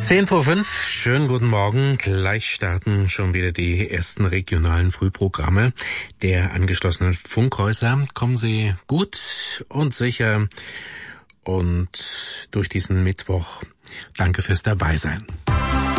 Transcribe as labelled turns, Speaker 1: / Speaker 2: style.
Speaker 1: 10:05 schönen guten Morgen. Gleich starten schon wieder die ersten regionalen Frühprogramme der angeschlossenen Funkhäuser. Kommen Sie gut und sicher und durch diesen Mittwoch. Danke fürs Dabeisein.